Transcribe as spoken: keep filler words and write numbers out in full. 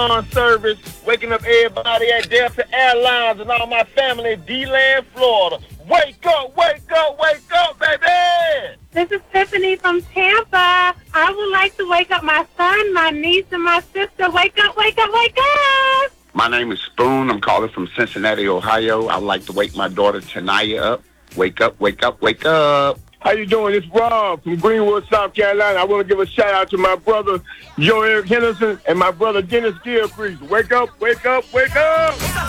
On service, waking up everybody at Delta Airlines and all my family in D-Land, Florida. Wake up, wake up, wake up, baby! This is Tiffany from Tampa. I would like to wake up my son, my niece, and my sister. Wake up, wake up, wake up! My name is Spoon. I'm calling from Cincinnati, Ohio. I'd like to wake my daughter, Tanaya, up. Wake up, wake up, wake up. How you doing? It's Rob from Greenwood, South Carolina. I want to give a shout out to my brother, Joe Eric Henderson, and my brother, Dennis Gilcrease. Wake up, wake up, wake up!